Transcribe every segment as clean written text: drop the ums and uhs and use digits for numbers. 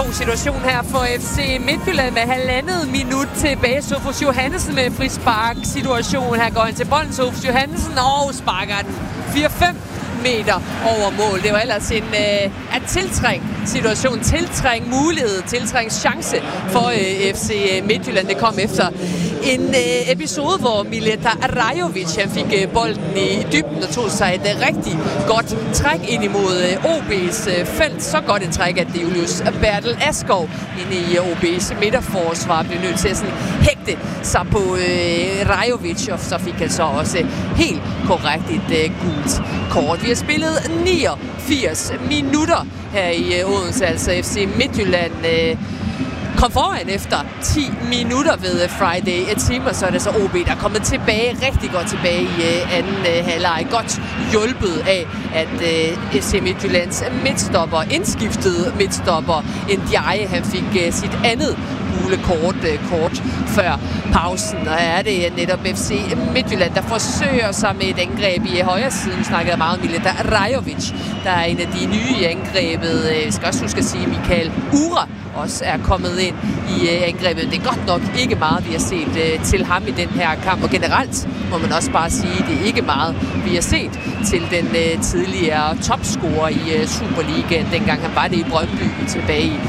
god situation her for FC Midtjylland med 1,5 minut tilbage. Sofus Johannesen med frispark situation. Her går han til bolden, Sofus Johannesen, og sparker den 4-5 meter over mål. Det var ellers en tiltrængt situation, tiltrængt mulighed, tiltrængt chance for FC Midtjylland. Det kom efter en episode, hvor Mileta Rajovic han fik bolden i dybden og tog sig et rigtig godt træk ind imod OB's felt. Så godt et træk, at det Julius Bertel Askov inde i OB's midterforsvar blev nødt til at sådan hægte sig på Rajovic, og så fik han så også helt korrekt et gult kort. Vi har spillet 89 minutter her i Odense, altså FC Midtjylland kom foran efter 10 minutter ved Friday Team, og så er det så OB, der er kommet tilbage, rigtig godt tilbage i anden halvleg. Godt hjulpet af, at FC Midtjyllands midtstopper, indskiftede midtstopper, Ndiaye, han fik sit andet gule kort før pausen. Og er det netop FC Midtjylland, der forsøger sig med et angreb i højre siden. Snakkede meget om Mileta Rajovic, der er en af de nye i angrebet. Jeg skal også huske at sige, Mikael Uhre også er kommet ind i angrebet. Det er godt nok ikke meget, vi har set til ham i den her kamp, og generelt må man også bare sige, at det er ikke meget, vi har set til den tidligere topscorer i Superligaen, dengang han var det i Brøndby tilbage i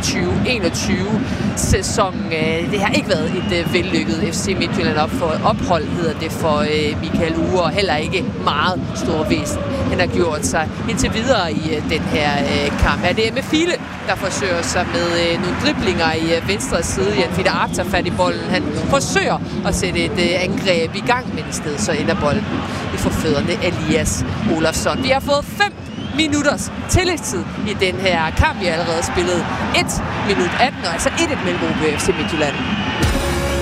2021-sæsonen. Det har ikke været et vellykket FC Midtjylland ophold, hedder det for Mikael Uhre, og heller ikke meget stor væsen. Han har gjort sig indtil videre i den her kamp. Er det med File, der forsøger sig med nogle driblinger i venstre side. Jan Fiete Arp tager fat i bolden. Han forsøger at sætte et angreb i gang, men i stedet så ender bolden for fødderne Elias Olafsson. Vi har fået 5 minutters tillægstid i den her kamp. Vi har allerede spillet 1 minut 18, og altså 1-1 mellem OB og FC Midtjylland.